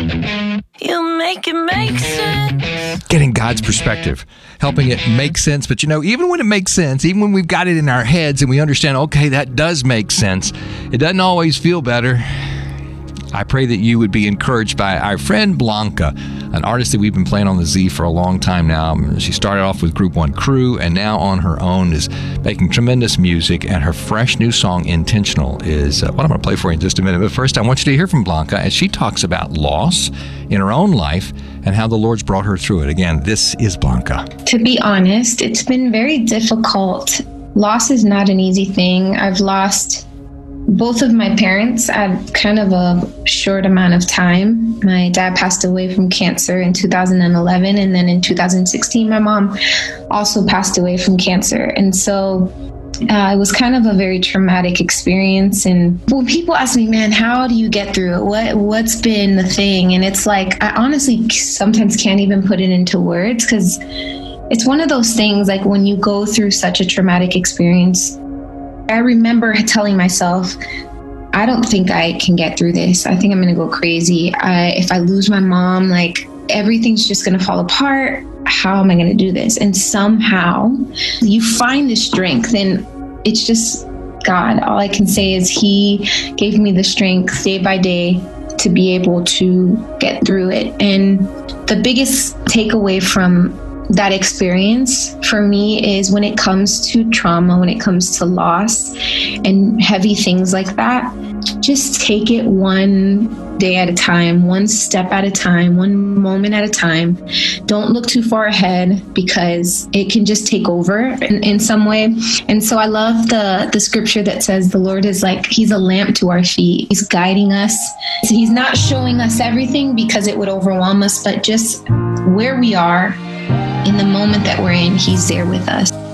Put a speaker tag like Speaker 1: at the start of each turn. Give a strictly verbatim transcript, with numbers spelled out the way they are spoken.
Speaker 1: You make it make sense.
Speaker 2: Getting God's perspective, helping it make sense. But you know, even when it makes sense, even when we've got it in our heads and we understand, okay, that does make sense, it doesn't always feel better. I pray that you would be encouraged by our friend Blanca, an artist that we've been playing on the Z for a long time now. She started off with Group One Crew and now on her own is making tremendous music. And her fresh new song, Intentional, is uh, what I'm going to play for you in just a minute. But first, I want you to hear from Blanca as she talks about loss in her own life and how the Lord's brought her through it. Again, this is Blanca.
Speaker 3: To be honest, it's been very difficult. Loss is not an easy thing. I've lost both of my parents at kind of a short amount of time. My dad passed away from cancer in two thousand eleven, and then in two thousand sixteen, my mom also passed away from cancer. And so uh, it was kind of a very traumatic experience. And when people ask me, man, how do you get through it? What, what's been the thing? And it's like, I honestly sometimes can't even put it into words, because it's one of those things, like when you go through such a traumatic experience, I remember telling myself, I don't think I can get through this. I think I'm going to go crazy. I, if I lose my mom, like everything's just going to fall apart. How am I going to do this? And somehow you find the strength, and it's just God. All I can say is He gave me the strength day by day to be able to get through it. And the biggest takeaway from that experience for me is when it comes to trauma, when it comes to loss and heavy things like that, just take it one day at a time, one step at a time, one moment at a time. Don't look too far ahead, because it can just take over in, in some way. And so I love the, the scripture that says the Lord is like, He's a lamp to our feet. He's guiding us. So He's not showing us everything because it would overwhelm us, but just where we are in the moment that we're in, He's there with us.